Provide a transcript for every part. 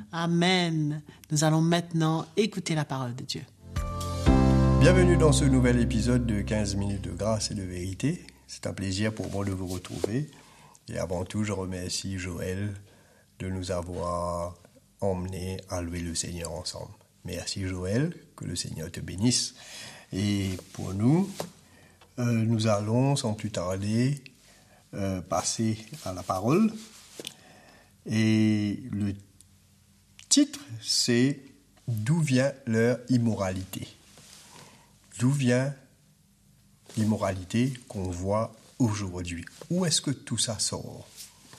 Amen. Nous allons maintenant écouter la parole de Dieu. Bienvenue dans ce nouvel épisode de 15 minutes de grâce et de vérité. C'est un plaisir pour moi de vous retrouver. Et avant tout, je remercie Joël de nous avoir emmenés à louer le Seigneur ensemble. Merci Joël, que le Seigneur te bénisse. Et pour nous, nous allons sans plus tarder passer à la parole. Et le titre, c'est « D'où vient leur immoralité ?» D'où vient l'immoralité qu'on voit aujourd'hui? Où est-ce que tout ça sort?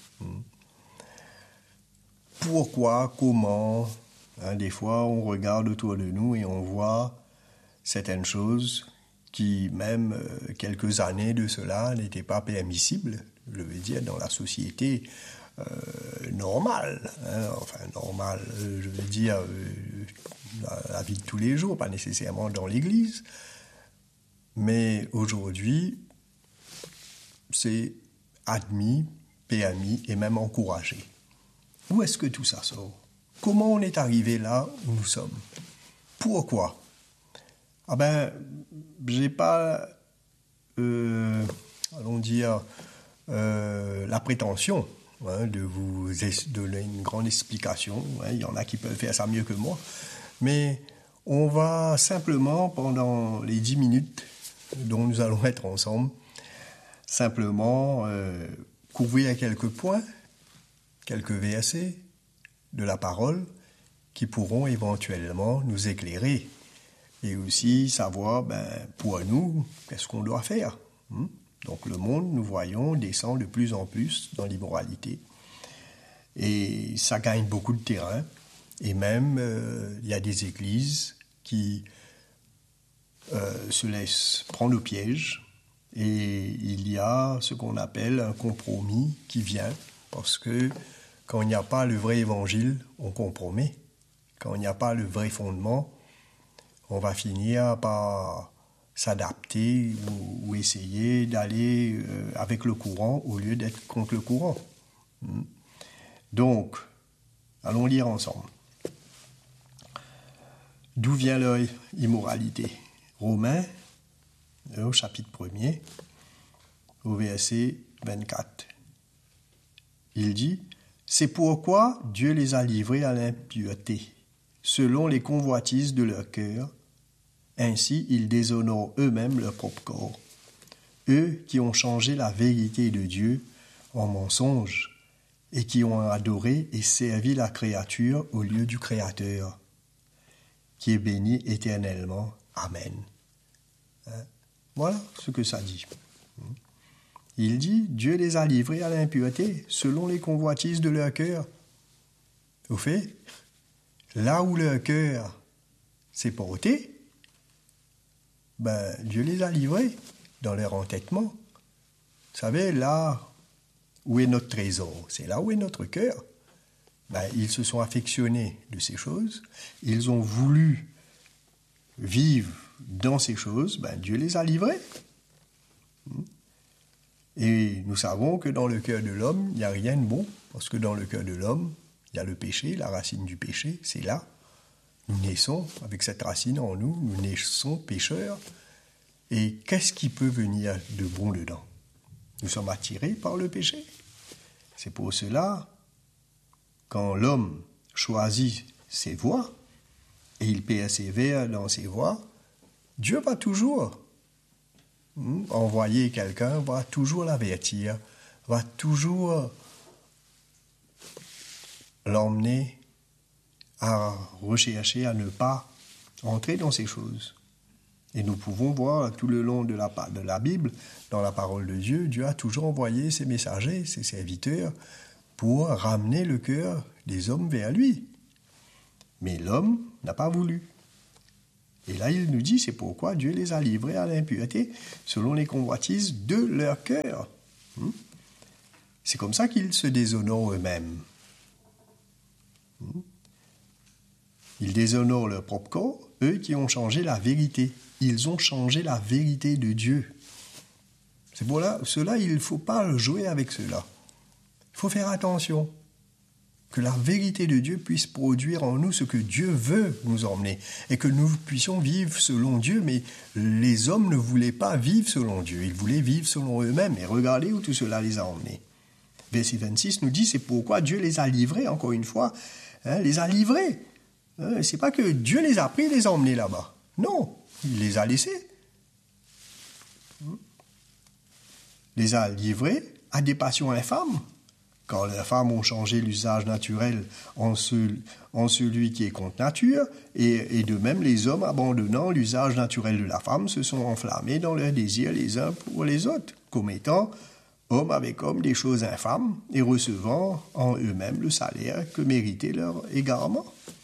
Pourquoi? Comment? Des fois, on regarde autour de nous et on voit certaines choses qui, même quelques années de cela, n'étaient pas permissibles, je veux dire, dans la société normale. Normale, je veux dire, la vie de tous les jours, pas nécessairement dans l'Église. Mais aujourd'hui, c'est admis, permis et même encouragé. Où est-ce que tout ça sort? Comment on est arrivé là où nous sommes? Pourquoi? J'ai pas, allons dire, la prétention de vous donner une grande explication. Il y en a qui peuvent faire ça mieux que moi. Mais on va simplement, pendant les 10 minutes dont nous allons être ensemble, simplement couvrir quelques points, quelques versets de la parole qui pourront éventuellement nous éclairer et aussi savoir, pour nous, qu'est-ce qu'on doit faire. Donc le monde, nous voyons, descend de plus en plus dans l'immoralité et ça gagne beaucoup de terrain et même il y a des églises qui se laissent prendre au piège et il y a ce qu'on appelle un compromis qui vient parce que quand il n'y a pas le vrai évangile, on compromet. Quand il n'y a pas le vrai fondement, on va finir par s'adapter ou essayer d'aller avec le courant au lieu d'être contre le courant. Donc, allons lire ensemble. D'où vient leur immoralité? Romains, au chapitre 1er, au verset 24. Il dit « C'est pourquoi Dieu les a livrés à l'impureté, selon les convoitises de leur cœur. Ainsi, ils déshonorent eux-mêmes leur propre corps. Eux qui ont changé la vérité de Dieu en mensonge et qui ont adoré et servi la créature au lieu du Créateur, qui est béni éternellement. Amen. » Voilà ce que ça dit. Il dit, Dieu les a livrés à l'impureté selon les convoitises de leur cœur. Au fait, là où leur cœur s'est porté, Dieu les a livrés dans leur entêtement. Vous savez, là où est notre trésor, c'est là où est notre cœur. Ils se sont affectionnés de ces choses, ils ont voulu vivre dans ces choses, Dieu les a livrés. Et nous savons que dans le cœur de l'homme, il n'y a rien de bon, parce que dans le cœur de l'homme, il y a le péché, la racine du péché, c'est là. Nous naissons avec cette racine en nous, nous naissons pécheurs. Et qu'est-ce qui peut venir de bon dedans? Nous sommes attirés par le péché. C'est pour cela, quand l'homme choisit ses voies, et il persévère dans ses voies, Dieu va toujours envoyer quelqu'un, va toujours l'avertir, va toujours l'emmener à rechercher, à ne pas entrer dans ces choses. Et nous pouvons voir tout le long de la Bible, dans la parole de Dieu, Dieu a toujours envoyé ses messagers, ses serviteurs, pour ramener le cœur des hommes vers lui. Mais l'homme n'a pas voulu. Et là, il nous dit, c'est pourquoi Dieu les a livrés à l'impureté selon les convoitises de leur cœur. C'est comme ça qu'ils se déshonorent eux-mêmes. Ils déshonorent leur propre corps, eux qui ont changé la vérité. Ils ont changé la vérité de Dieu. C'est pour cela, il ne faut pas jouer avec cela. Il faut faire attention. Que la vérité de Dieu puisse produire en nous ce que Dieu veut nous emmener et que nous puissions vivre selon Dieu, mais les hommes ne voulaient pas vivre selon Dieu, ils voulaient vivre selon eux-mêmes et regardez où tout cela les a emmenés. Verset 26 nous dit, c'est pourquoi Dieu les a livrés, encore une fois, les a livrés. C'est pas que Dieu les a pris et les a emmenés là-bas. Non, il les a laissés. Les a livrés à des passions infâmes. Quand les femmes ont changé l'usage naturel en celui qui est contre nature, et de même les hommes, abandonnant l'usage naturel de la femme, se sont enflammés dans leurs désirs les uns pour les autres, commettant, homme avec homme, des choses infâmes, et recevant en eux-mêmes le salaire que méritait leur égarement.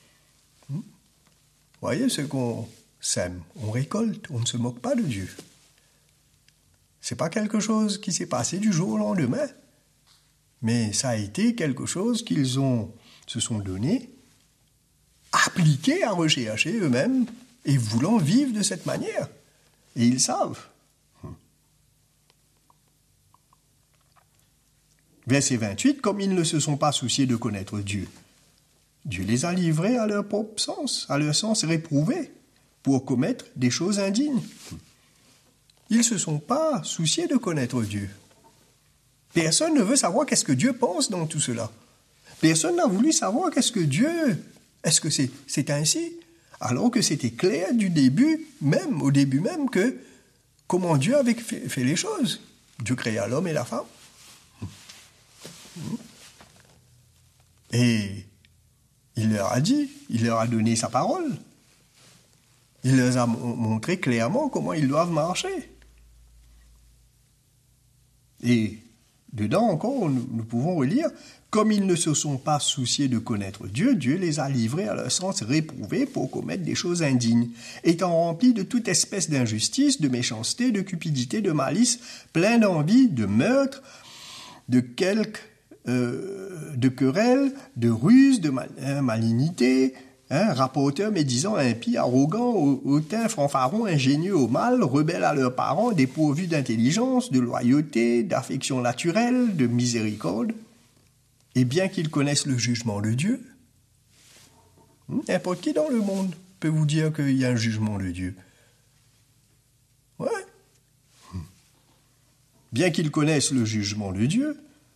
Voyez ce qu'on sème, on récolte, on ne se moque pas de Dieu. C'est pas quelque chose qui s'est passé du jour au lendemain. Mais ça a été quelque chose qu'ils se sont donné, appliqué à rechercher eux-mêmes et voulant vivre de cette manière. Et ils savent. Verset 28, comme ils ne se sont pas souciés de connaître Dieu, Dieu les a livrés à leur propre sens, à leur sens réprouvé, pour commettre des choses indignes. Ils ne se sont pas souciés de connaître Dieu. Personne ne veut savoir qu'est-ce que Dieu pense dans tout cela. Personne n'a voulu savoir qu'est-ce que Dieu... Est-ce que c'est ainsi? Alors que c'était clair du début même, au début même, que comment Dieu avait fait les choses. Dieu créa l'homme et la femme. Et il leur a dit, il leur a donné sa parole. Il leur a montré clairement comment ils doivent marcher. Et dedans encore, nous pouvons relire, comme ils ne se sont pas souciés de connaître Dieu, Dieu les a livrés à leur sens réprouvé pour commettre des choses indignes, étant remplis de toute espèce d'injustice, de méchanceté, de cupidité, de malice, plein d'envie, de meurtre, de querelles, de ruses, de malignité, rapporteurs, médisants, impies, arrogants, hautains, fanfarons, ingénieux au mal, rebelles à leurs parents, dépourvus d'intelligence, de loyauté, d'affection naturelle, de miséricorde. Et bien qu'ils connaissent le jugement de Dieu, n'importe qui dans le monde peut vous dire qu'il y a un jugement de Dieu. Ouais. Bien qu'ils connaissent le jugement de Dieu,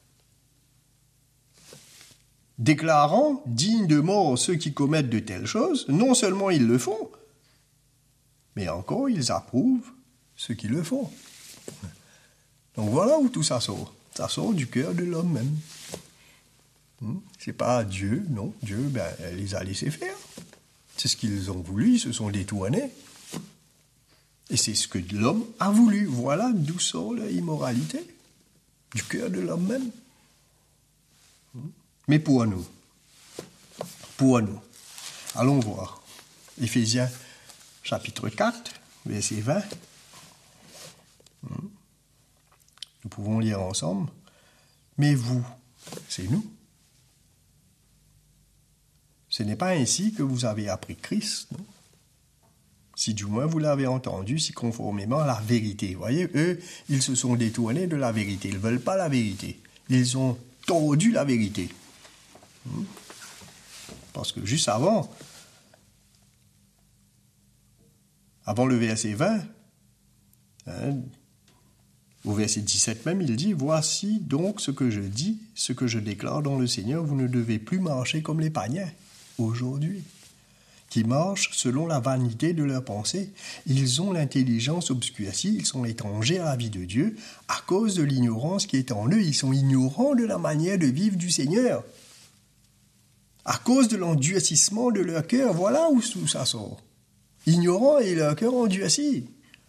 déclarant dignes de mort ceux qui commettent de telles choses, non seulement ils le font, mais encore ils approuvent ceux qui le font. Donc voilà où tout ça sort. Ça sort du cœur de l'homme même. C'est pas Dieu, non. Dieu, les a laissés faire. C'est ce qu'ils ont voulu, ils se sont détournés. Et c'est ce que l'homme a voulu. Voilà d'où sort l'immoralité. Du cœur de l'homme même. Mais pour nous, allons voir. Éphésiens chapitre 4, verset 20. Nous pouvons lire ensemble. Mais vous, c'est nous. Ce n'est pas ainsi que vous avez appris Christ, non? Si du moins vous l'avez entendu, si conformément à la vérité. Vous voyez, eux, ils se sont détournés de la vérité. Ils ne veulent pas la vérité. Ils ont tordu la vérité. Parce que juste avant le verset 20, au verset 17 même, il dit, « Voici donc ce que je dis, ce que je déclare dans le Seigneur, vous ne devez plus marcher comme les païens aujourd'hui, qui marchent selon la vanité de leurs pensées. Ils ont l'intelligence obscurcie, ils sont étrangers à la vie de Dieu, à cause de l'ignorance qui est en eux. Ils sont ignorants de la manière de vivre du Seigneur. À cause de l'endurcissement de leur cœur, voilà où ça sort. Ignorants et leur cœur endurci.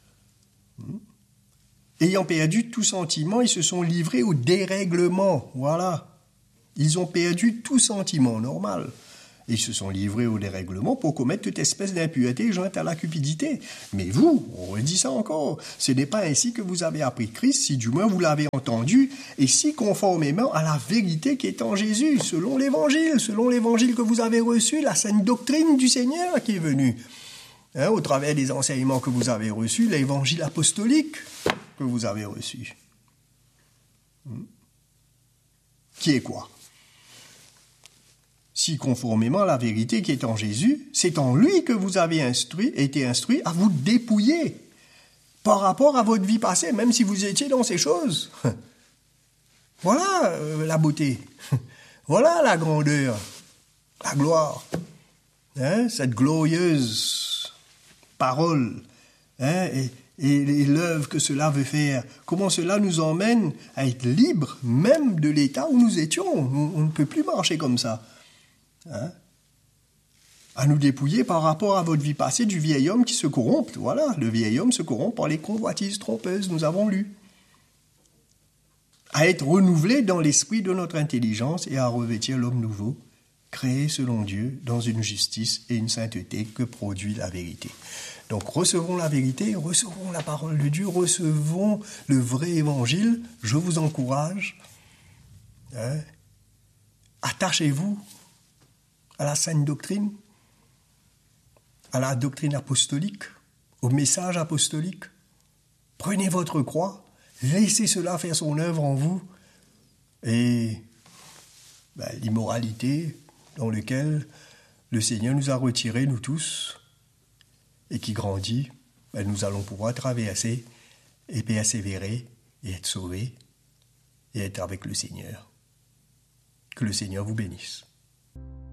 Ayant perdu tout sentiment, ils se sont livrés au dérèglement. Voilà. Ils ont perdu tout sentiment normal. Ils se sont livrés au dérèglement pour commettre toute espèce d'impureté jointe à la cupidité. Mais vous, on redit ça encore, ce n'est pas ainsi que vous avez appris Christ, si du moins vous l'avez entendu, et si conformément à la vérité qui est en Jésus, selon l'évangile que vous avez reçu, la sainte doctrine du Seigneur qui est venue. Au travers des enseignements que vous avez reçus, l'évangile apostolique que vous avez reçu. Qui est quoi? si conformément à la vérité qui est en Jésus, c'est en lui que vous avez été instruit à vous dépouiller par rapport à votre vie passée, même si vous étiez dans ces choses. Voilà la beauté. Voilà la grandeur, la gloire. Cette glorieuse parole. Et l'œuvre que cela veut faire. Comment cela nous emmène à être libres même de l'état où nous étions. On ne peut plus marcher comme ça. À nous dépouiller par rapport à votre vie passée du vieil homme qui se corrompt. Voilà, le vieil homme se corrompt par les convoitises trompeuses, nous avons lu. À être renouvelé dans l'esprit de notre intelligence et à revêtir l'homme nouveau, créé selon Dieu dans une justice et une sainteté que produit la vérité. Donc recevons la vérité, recevons la parole de Dieu, recevons le vrai évangile. Je vous encourage. Attachez-vous à la sainte doctrine, à la doctrine apostolique, au message apostolique. Prenez votre croix, laissez cela faire son œuvre en vous. Et l'immoralité dans laquelle le Seigneur nous a retirés, nous tous, et qui grandit, nous allons pouvoir traverser et persévérer et être sauvés et être avec le Seigneur. Que le Seigneur vous bénisse.